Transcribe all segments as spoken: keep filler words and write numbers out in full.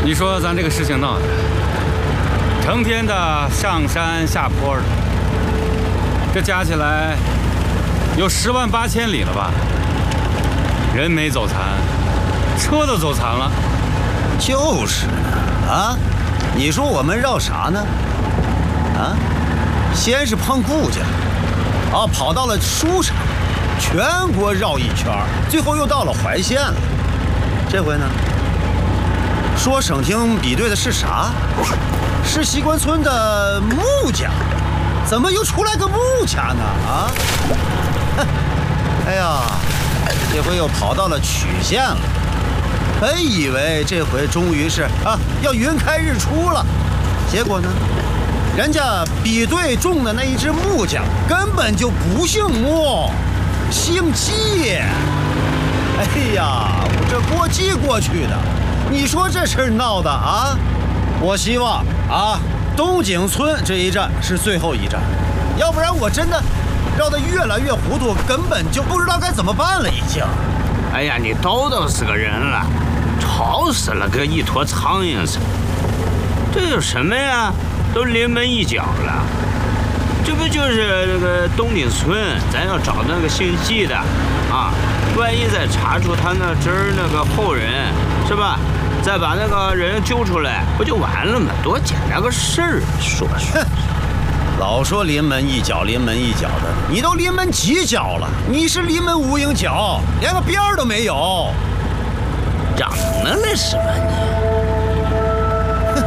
你说咱这个事情闹的，成天的上山下坡的，这加起来有十万八千里了吧？人没走残，车都走残了。 就是呢，啊，你说我们绕啥呢？啊，先是碰顾家，啊，跑到了舒城，全国绕一圈，最后又到了怀县了。这回呢，说省厅比对的是啥？是西关村的穆家，怎么又出来个穆家呢？啊，哎呀，这回又跑到了曲县了。本以为这回终于是啊要云开日出了，结果呢，人家比对中的那一只木匠根本就不姓穆，姓季。哎呀，我这过继过去的，你说这事儿闹的啊！我希望啊，东井村这一站是最后一站，要不然我真的绕得越来越糊涂，根本就不知道该怎么办了，已经。 哎呀，你叨叨死个人了，吵死了，跟一坨苍蝇似的。这有什么呀？都临门一脚了。这不就是那个东顶村，咱要找那个姓季的啊，万一再查出他那真儿那个后人，是吧？再把那个人揪出来，不就完了吗？多简单个事儿，说说。 老说临门一脚，临门一脚的，你都临门几脚了？你是临门无影脚，连个边儿都没有。 长得了是吧你？哼！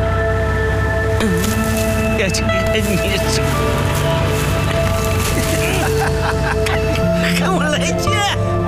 嗯，这你这，跟我来劲！